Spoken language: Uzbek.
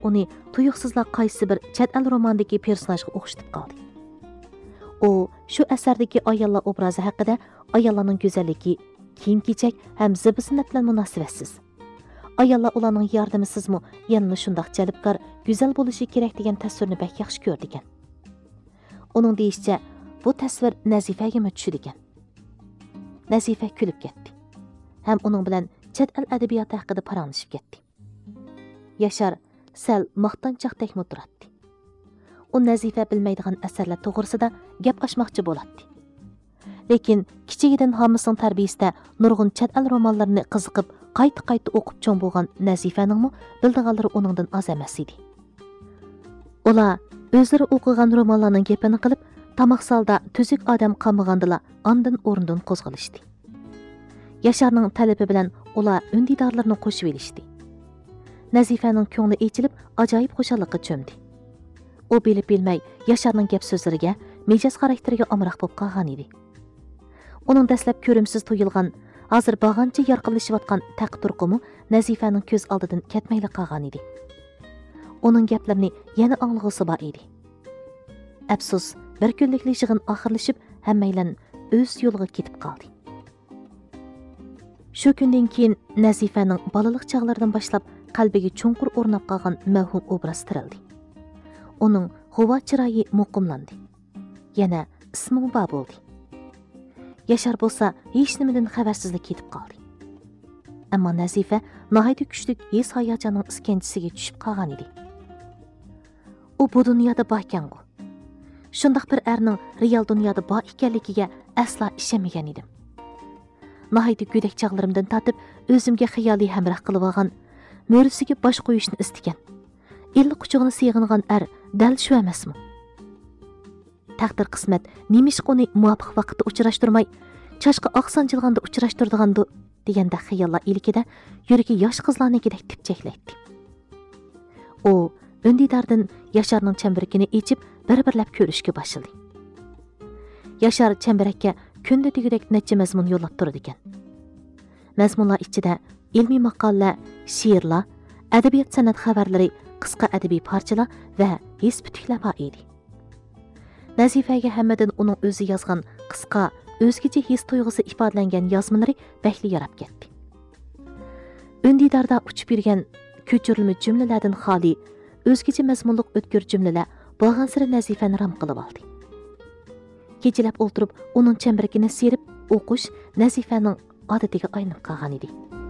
uni tuyuqsizla qaysi bir chet el romandagi personajga o'xshatib qoldi. U shu asardagi ayollar obrazi haqida ayollarning go'zalligi, kiyim-kechak ham zibi-ziynat bilan munosabatsiz. Ayollar ularning yordamisizmi yana shundoq jalbkor, go'zal bo'lishi kerak degan tasvirni bak yaxshi ko'rdi ekan. Uning deyishicha, bu tasvir Nazifaga tushdi ekan. Nazifa kulib ketdi. Ham uning bilan chet el adabiyoti haqida paranglashib ketdi. Yashar sal maqtanchoqdek turadi. U Nazifa bilmaydigan asarlar to'g'risida gap ochmoqchi bo'ladi. Lekin kichigidan homisining tarbiyasida nurg'un chet el romanlarini qiziqib, qayta o'qib cho'ng bo'lgan Nazifaning bildiganlari uningdan oz emas edi. Ular o'zlari o'qigan romanlarning gapini qilib, tamoq salda tuzuk odam qamagandila ondan o'rnidan qo'zg'alishdi. Yasharning talabi bilan ular undidorlarni qo'shib elishdi. Nazifaning ko'ngli echilib, ajoyib xushalliqqa cho'mdi. U bilib bilmay Yasharning gap so'zlariga, mijoz xarakteriga omroq bo'lib qolgan edi. Uning dastlab ko'rimsiz tuyulgan, hozir bag'ancha yorqinlashayotgan taqturqimi Nazifaning ko'z oldidan ketmayli qolgan edi. Uning gaplarini yana anglag'isi bor edi. Afsus, bir kunlik yig'in oxirlashib, hammaylan o'z yo'liga ketib qoldi. Shu kundan keyin Nazifaning balalik chog'laridan boshlab qalbiga cho'nqur o'rnab qolgan mavhum obraz tirildi. Uning g'uva chiroyi muqimlandi. Yana ismi bor bo'ldi. Yashar bo'lsa, hech nimadan xabarsizlik ketib qoldi. Ammo Nazifa nihoyat kuchli his hayajonning iskanchisiga tushib qolgan edi. U bu dunyoda bor ekan-ku. Shundoq bir erning real dunyoda bor ekanligiga asla ishonmagan edim. Nihoyat go'dak chog'larimdan tatib, o'zimga xiyoliy hamroh qilib olgan, mo'risiga bosh qo'yishni istagan. Illi quchog'ini siyg'ingan er dal shu emasmi? Taqdir qismat nemish uni muvofiq vaqtda uchrashtirmay, chashqa oqsanjilganda uchrashtirdigandi deganda xiyollar ilkida yuragi yosh qizlarnikidek tipchaklaydi. U undidardan Yasharning chambarakini echib, bir-birlab ko'rishga boshladi. Yashar chambarakka kunda degidek necha mazmun yo'llab turdi ekan. Mazmunlar ichida ilmiy maqolalar, she'rlar, adabiyot san'at xabarlari, qisqa adabiy parchalar va his putuklar bor edi. Nazifaga hammadan uning o'zi yozgan qisqa, o'zgacha his tuyg'usi ifodalangan yozmalari bakli yarab ketdi. Undidarda uchib yurgan ko'chirilma jumlalardan xoli, o'zgacha mazmunliq o'tkir jumlalar bo'lg'ansira Nazifani ram qilib oldi. Kechalab o'ltirib, uning chambarakini serib o'qish Nazifaning odatiga aylanib qolgan edi.